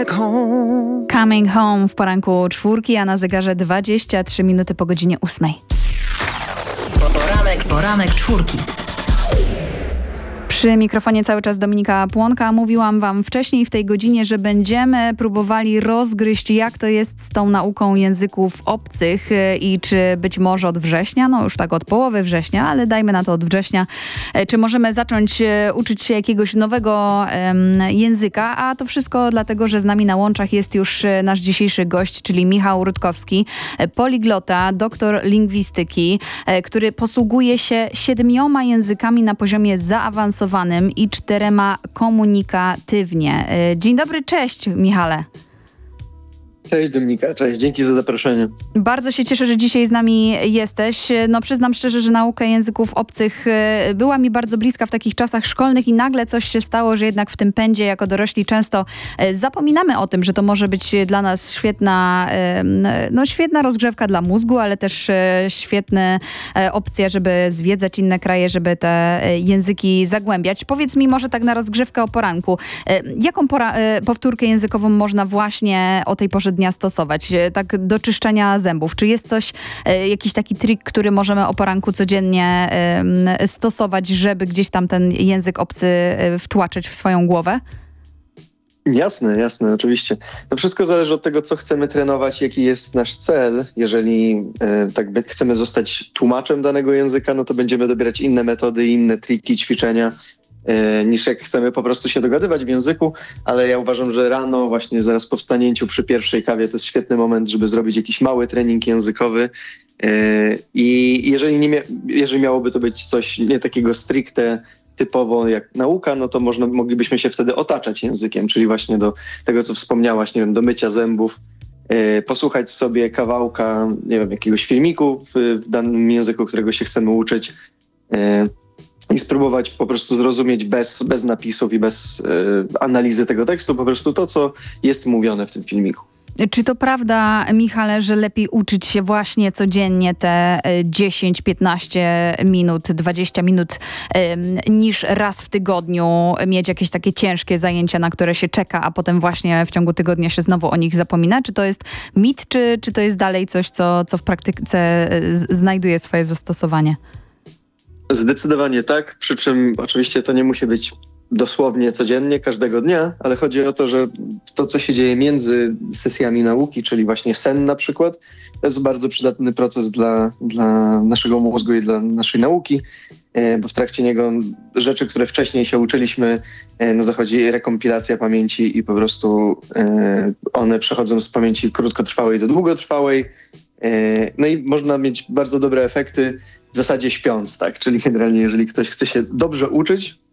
Coming home w poranku 4, a na zegarze 23 minuty po godzinie 8. Poranek 4. Przy mikrofonie cały czas Dominika Płonka. Mówiłam wam wcześniej w tej godzinie, że będziemy próbowali rozgryźć, jak to jest z tą nauką języków obcych i czy być może od września, no już tak od połowy września, ale dajmy na to od września, czy możemy zacząć uczyć się jakiegoś nowego języka, a to wszystko dlatego, że z nami na łączach jest już nasz dzisiejszy gość, czyli Michał Rutkowski, poliglota, doktor lingwistyki, który posługuje się 7 językami na poziomie zaawansowanym i 4 komunikatywnie. Dzień dobry, cześć Michale. Cześć Dominika, cześć, dzięki za zaproszenie. Bardzo się cieszę, że dzisiaj z nami jesteś. No przyznam szczerze, że nauka języków obcych była mi bardzo bliska w takich czasach szkolnych i nagle coś się stało, że jednak w tym pędzie jako dorośli często zapominamy o tym, że to może być dla nas świetna rozgrzewka dla mózgu, ale też świetna opcja, żeby zwiedzać inne kraje, żeby te języki zagłębiać. Powiedz mi może tak na rozgrzewkę o poranku, jaką powtórkę językową można właśnie o tej porze dnia stosować, tak do czyszczenia zębów? Czy jest coś, jakiś taki trik, który możemy o poranku codziennie stosować, żeby gdzieś tam ten język obcy wtłaczać w swoją głowę? Jasne, oczywiście. To wszystko zależy od tego, co chcemy trenować, jaki jest nasz cel. Jeżeli chcemy zostać tłumaczem danego języka, no to będziemy dobierać inne metody, inne triki, ćwiczenia, niż jak chcemy po prostu się dogadywać w języku, ale ja uważam, że rano właśnie zaraz po wstanięciu przy pierwszej kawie to jest świetny moment, żeby zrobić jakiś mały trening językowy i jeżeli miałoby to być coś nie takiego stricte typowo jak nauka, no to moglibyśmy się wtedy otaczać językiem, czyli właśnie do tego, co wspomniałaś, nie wiem, do mycia zębów, posłuchać sobie kawałka, nie wiem, jakiegoś filmiku w danym języku, którego się chcemy uczyć, i spróbować po prostu zrozumieć bez napisów i bez analizy tego tekstu po prostu to, co jest mówione w tym filmiku. Czy to prawda, Michale, że lepiej uczyć się właśnie codziennie te 10, 15 minut, 20 minut niż raz w tygodniu mieć jakieś takie ciężkie zajęcia, na które się czeka, a potem właśnie w ciągu tygodnia się znowu o nich zapomina? Czy to jest mit, czy to jest dalej coś, co w praktyce znajduje swoje zastosowanie? Zdecydowanie tak, przy czym oczywiście to nie musi być dosłownie codziennie, każdego dnia, ale chodzi o to, że to, co się dzieje między sesjami nauki, czyli właśnie sen na przykład, to jest bardzo przydatny proces dla naszego mózgu i dla naszej nauki, bo w trakcie niego rzeczy, które wcześniej się uczyliśmy, no zachodzi rekompilacja pamięci i po prostu one przechodzą z pamięci krótkotrwałej do długotrwałej. No i można mieć bardzo dobre efekty w zasadzie śpiąc, tak? Czyli generalnie jeżeli ktoś chce się dobrze uczyć,